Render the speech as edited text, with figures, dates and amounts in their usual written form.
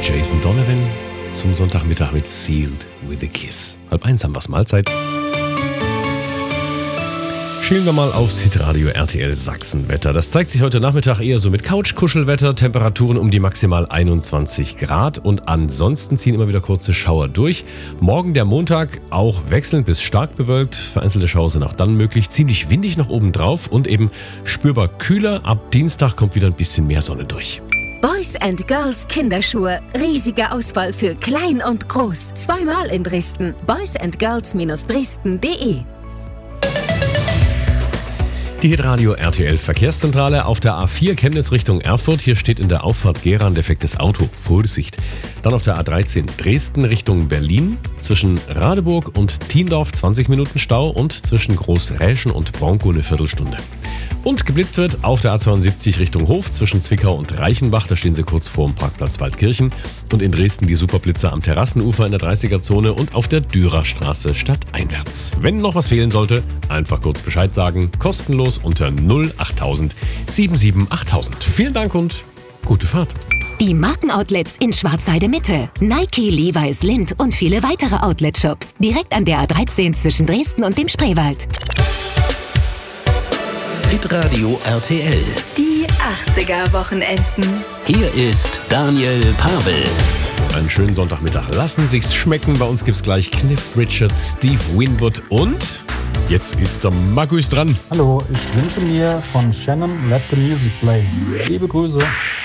Jason Donovan zum Sonntagmittag mit Sealed with a Kiss. 12:30 haben wir's, Mahlzeit. Schielen wir mal aufs Hitradio RTL Sachsenwetter. Das zeigt sich heute Nachmittag eher so mit Couch-Kuschelwetter, Temperaturen um die maximal 21 Grad und ansonsten ziehen immer wieder kurze Schauer durch. Morgen der Montag auch wechselnd bis stark bewölkt, vereinzelte Schauer sind auch dann möglich, ziemlich windig noch oben drauf und eben spürbar kühler. Ab Dienstag kommt wieder ein bisschen mehr Sonne durch. Boys & Girls Kinderschuhe. Riesige Auswahl für klein und groß. Zweimal in Dresden. boysandgirls-dresden.de. Die Hitradio RTL Verkehrszentrale auf der A4 Chemnitz Richtung Erfurt. Hier steht in der Auffahrt Gera ein defektes Auto. Vorsicht. Dann auf der A13 Dresden Richtung Berlin. Zwischen Radeburg und Thiendorf 20 Minuten Stau und zwischen Großräschen und Bronkow eine Viertelstunde. Und geblitzt wird auf der A72 Richtung Hof zwischen Zwickau und Reichenbach. Da stehen sie kurz vor dem Parkplatz Waldkirchen. Und in Dresden die Superblitzer am Terrassenufer in der 30er-Zone und auf der Dürerstraße stadteinwärts. Wenn noch was fehlen sollte, einfach kurz Bescheid sagen. Kostenlos unter 08000 77 8000. Vielen Dank und gute Fahrt. Die Markenoutlets in Schwarzheide Mitte. Nike, Levi's, Lindt und viele weitere Outlet-Shops. Direkt an der A13 zwischen Dresden und dem Spreewald. Hitradio RTL. Die 80er-Wochenenden. Hier ist Daniel Pavel. Einen schönen Sonntagmittag. Lassen sich's schmecken. Bei uns gibt's gleich Cliff Richards, Steve Winwood und jetzt ist der Markus dran. Hallo, ich wünsche mir von Shannon Let the Music Play. Liebe Grüße.